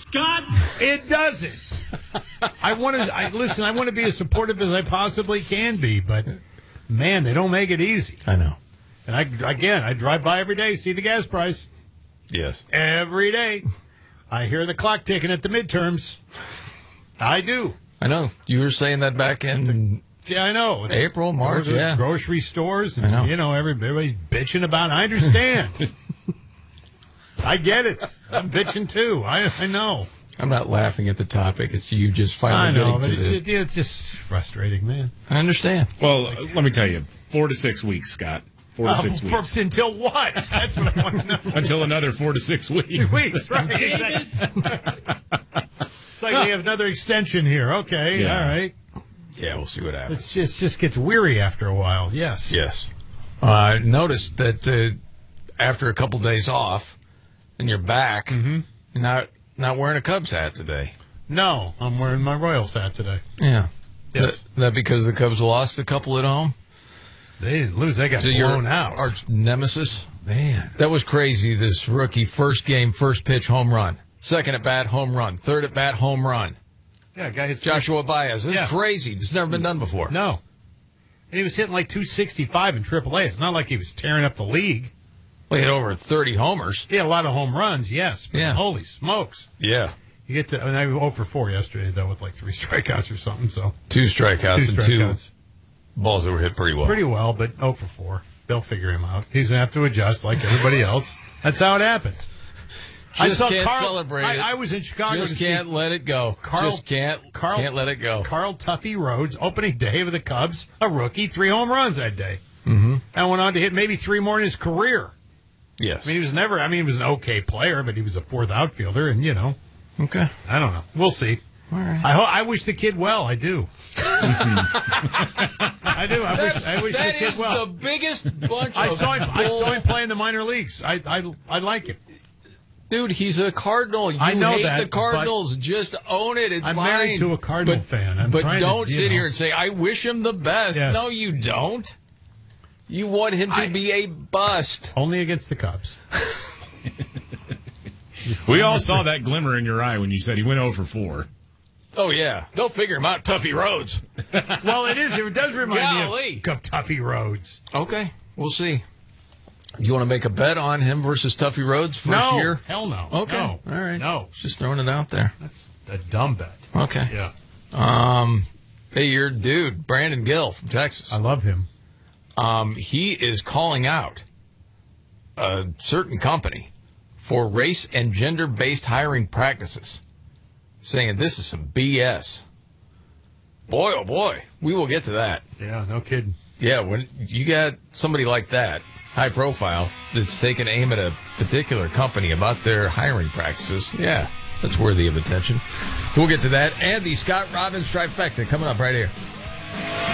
Scott? It doesn't. I want to be as supportive as I possibly can be, but man, they don't make it easy. I know. And I drive by every day, see the gas price. Yes. Every day. I hear the clock ticking at the midterms. I do. I know. You were saying that back in Yeah, I know. April, March, yeah. Grocery stores, and, I know. Everybody's bitching about it. I understand. I get it. I'm bitching, too. I know. I'm not laughing at the topic. It's you just finally I know, getting but to this. it's just frustrating, man. I understand. Well, let me tell you, 4 to 6 weeks, Scott. 4 to 6 weeks. Until what? That's what I want to know. Until another 4 to 6 weeks. Weeks, right. Exactly. It's like we have another extension here. Okay, Yeah. all right. Yeah, we'll see what happens. It just gets weary after a while, yes. Yes. I noticed that after a couple days off, and you're back, you're not wearing a Cubs hat today. No, I'm wearing my Royals hat today. Yeah. Yes. That because the Cubs lost a couple at home? They didn't lose. They got So blown your out. arch nemesis? Man. That was crazy, this rookie. First game, first pitch, home run. Second at bat, home run. Third at bat, home run. Yeah, guy hits Joshua Baez. This is crazy. This has never been done before. No. And he was hitting like 265 in AAA. It's not like he was tearing up the league. Well, he had over 30 homers. He had a lot of home runs, yes. But Yeah. holy smokes. Yeah. You get to, I was 0 for 4 yesterday, though, with like 3 strikeouts or something. So 2 strikeouts and 2 strikeouts. balls that were hit pretty well. Pretty well, but 0 for 4. They'll figure him out. He's going to have to adjust like everybody else. That's how it happens. Just can't celebrate it. I was in Chicago Just to see can't let it go. Just can't let it go. Carl Tuffy Rhodes, opening day with the Cubs, a rookie, 3 home runs that day. Mm-hmm. And went on to hit maybe 3 more in his career. Yes. I mean, he was an okay player, but he was a 4th outfielder, and, Okay. I don't know. We'll see. All right. I wish the kid well. I do. I do. I wish the That kid is well. the biggest bunch I of saw him play in the minor leagues. I like him. Dude, he's a Cardinal. You I know hate that, the Cardinals. Just own it. It's I'm fine. married to a Cardinal fan. But don't sit here and say, I wish him the best. Yes. No, you don't. You want him to be a bust. Only against the Cubs. We all saw that glimmer in your eye when you said he went 0 for 4. Oh, yeah. They'll figure him out, Tuffy Rhodes. Well, it does remind Golly. me of Tuffy Rhodes. Okay, we'll see. You want to make a bet on him versus Tuffy Rhodes first year? Hell no. Okay. No. All right. No. Just throwing it out there. That's a dumb bet. Okay. Yeah. Hey, your dude, Brandon Gill from Texas. I love him. He is calling out a certain company for race and gender-based hiring practices, saying this is some BS. Boy, oh boy, we will get to that. Yeah, no kidding. Yeah, when you got somebody like that, high profile, that's taking aim at a particular company about their hiring practices, yeah, that's worthy of attention. We'll get to that and the Scott Robbins trifecta coming up right here.